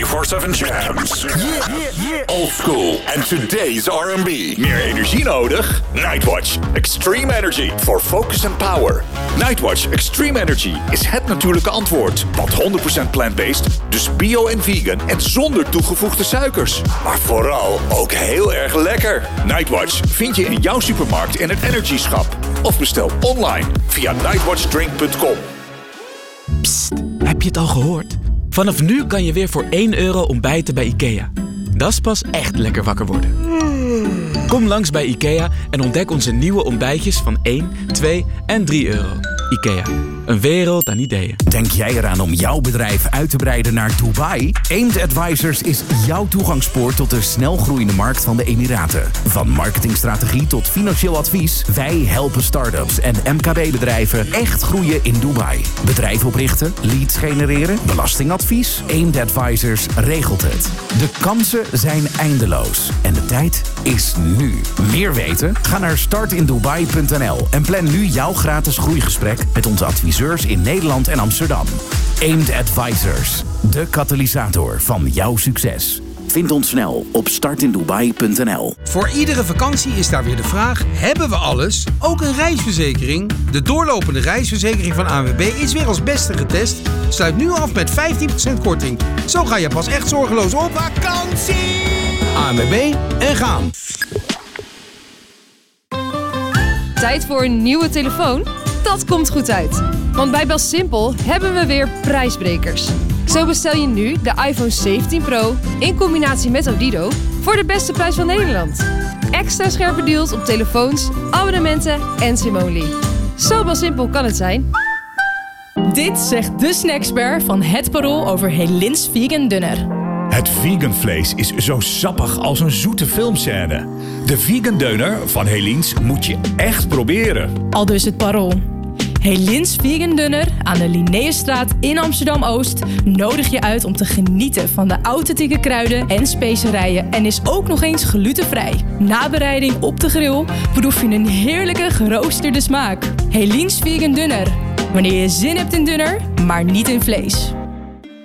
24/7 jams. Old school and today's R&B. Meer energie nodig? Nightwatch Extreme Energy for focus and power. Nightwatch Extreme Energy is het natuurlijke antwoord. Want 100% plant-based, dus bio en vegan en zonder toegevoegde suikers. Maar vooral ook heel erg lekker. Nightwatch vind je in jouw supermarkt in het Energy-schap. Of bestel online via nightwatchdrink.com. Psst, heb je het al gehoord? Vanaf nu kan je weer voor €1 ontbijten bij IKEA. Dat is pas echt lekker wakker worden. Kom langs bij IKEA en ontdek onze nieuwe ontbijtjes van 1, 2 en €3. IKEA, een wereld aan ideeën. Denk jij eraan om jouw bedrijf uit te breiden naar Dubai? Aimed Advisors is jouw toegangspoort tot de snelgroeiende markt van de Emiraten. Van marketingstrategie tot financieel advies, wij helpen start-ups en MKB-bedrijven echt groeien in Dubai. Bedrijf oprichten, leads genereren, belastingadvies. Aimed Advisors regelt het. De kansen zijn eindeloos en de tijd is nu. Meer weten? Ga naar startindubai.nl en plan nu jouw gratis groeigesprek met onze adviseurs in Nederland en Amsterdam. Aimed Advisors, de katalysator van jouw succes. Vind ons snel op startindubai.nl. Voor iedere vakantie is daar weer de vraag: hebben we alles? Ook een reisverzekering? De doorlopende reisverzekering van ANWB is weer als beste getest. Sluit nu af met 15% korting. Zo ga je pas echt zorgeloos op vakantie. ANWB en gaan. Tijd voor een nieuwe telefoon? Dat komt goed uit. Want bij BelSimpel hebben we weer prijsbrekers. Zo bestel je nu de iPhone 17 Pro in combinatie met Odido voor de beste prijs van Nederland. Extra scherpe deals op telefoons, abonnementen en SIM-only. Zo BelSimpel kan het zijn. Dit zegt de snackspert van Het Parool over Helins Vegan Dunner. Het vegan vlees is zo sappig als een zoete filmscène. De vegan deuner van Helins moet je echt proberen. Aldus Het Parool. Helins Vegan Dunner aan de Linnaeusstraat in Amsterdam-Oost nodig je uit om te genieten van de authentieke kruiden en specerijen en is ook nog eens glutenvrij. Na bereiding op de grill proef je een heerlijke geroosterde smaak. Helins Vegan Dunner. Wanneer je zin hebt in dunner, maar niet in vlees.